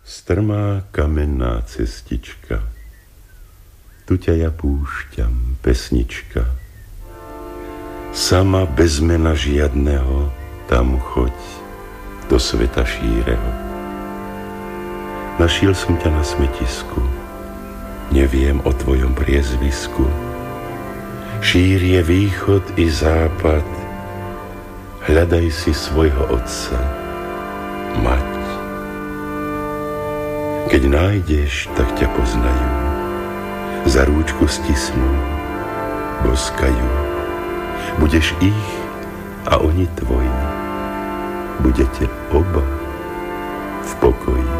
Strmá kamenná cestička, tu ťa ja púšťam, pesnička. Sama bez mena žiadneho tam choď do sveta šíreho. Našiel som ťa na smetisku, neviem o tvojom priezvisku. Šír je východ i západ, hľadaj si svojho otca, mať. Keď nájdeš, tak ťa poznajú, za rúčku stisnú, boskajú. Budeš ich a oni tvoji, budete oba v pokoji.